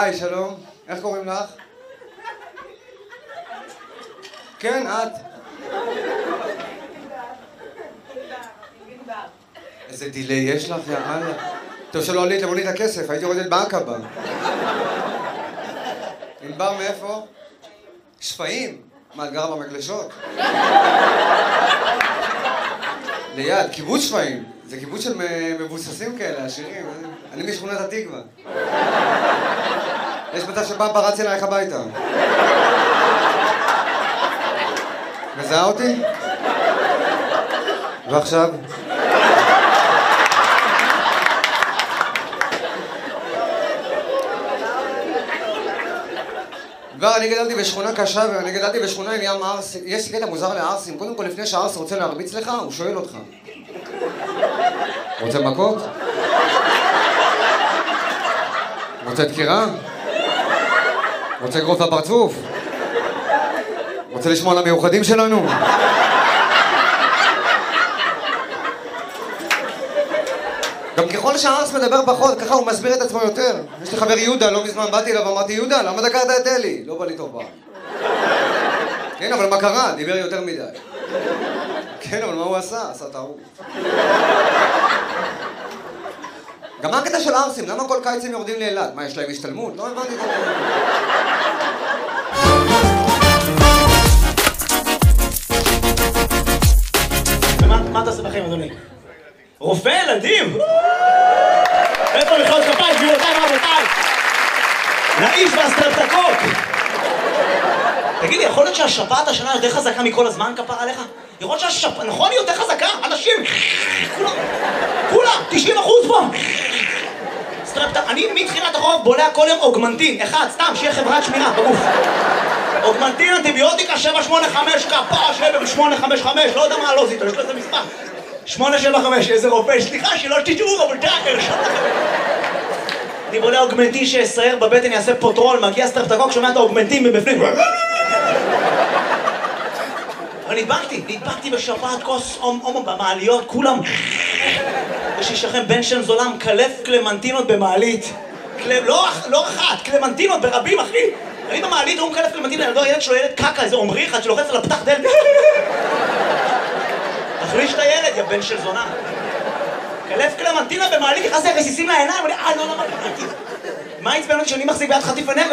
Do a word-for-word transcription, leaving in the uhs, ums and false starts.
היי, שלום. איך קוראים לך? כן, את. איזה דילי יש לך, יאללה. טוב שלא עלית למונית הכסף, הייתי יורדת בעקבה. ענבר מאיפה? שפיים? מה, את גרה במגלשות? ליד, קיבוץ שפיים. זה קיבוץ של מבוססים כאלה, עשירים. אני משכונת התקווה. יש מצב שפעם פרצתי אלייך הביתה. מזהה אותי? ועכשיו? כבר אני גדלתי בשכונה קשה ואני גדלתי בשכונה עם ים ערסים. יש לי קטע מוזר לערסים. קודם כל, לפני שהערס רוצה להרביץ לך, הוא שואל אותך. רוצה מכות? רוצה דקירה? רוצה לגרוף לפרצוף? רוצה לשמוע על המיוחדים שלנו? גם ככל שהערס מדבר פחות, ככה הוא מסביר את עצמו יותר. יש לי חבר יהודה, לא מזמן באתי אליו ואמרתי, יהודה, למה דקרת את אלי? לא בא לי טוב פעם. כן, אבל מה קרה? דיבר יותר מדי. כן, אבל מה הוא עשה? עשה טעות. גם מה הקטע של ערסים? למה כל קיץ הם יורדים לאילת? מה, יש להם השתלמות? לא הבנתי את זה. מה אתה עושה בחיים, אדוני? רופא ילדים! איפה מחיאות כפיים, גבירותיי ורבותיי? לאיש והסטרפטקוק! תגידי, יכול להיות שהשפעת השנה יותר חזקה מכל הזמן, כפר עליך? יכול להיות שהשפעת, נכון, היא יותר חזקה? אנשים, כולם, כולם, תשעים אחוז פה! סטרפטק, אני מתחילת החורף בולע כל יום אוגמנטין, אחד, סתם, שיהיה חברת שמירה בגוף. אוגמנטין, אנטיביוטיקה, שבע שמונה חמש, כפר, שבע שמונה חמש חמש, לא יודע מה לא זיתו, יש לו איזה מספר. שמונה שבע חמש, איזה רופא, סליחה, שלא תשתעו, רבותיי, הרשום לכם. אני בולע אוגמנטין שיסייר בבטן, יעשה פוטרול, מגיע סטרפטקוק, שומע את האוגמנטין מבפנים. אבל נדבקתי, נדבקתי בשפעת כוס הומו במעליות, כולם. יש איש לכם בן שם זולם, קלף קלמנטינות במעלית. לא אחת, קלמנטינות ברבים, אחי. אני במעלית, הוא מקלף קלמנטינות, ילדו, ילד שלו ילד קקה, איזה עומרי אחד שלוחץ על הפתח דלת. תחליש את הילד, יא בן של זונה. קלף קלמנטינה במעלית, נכנס לי רסיסים לעיניים, ואני, אה, לא, לא, מה קראתי? מה עצבן אותי שאני מחזיק ביד חטיף אנרגיה?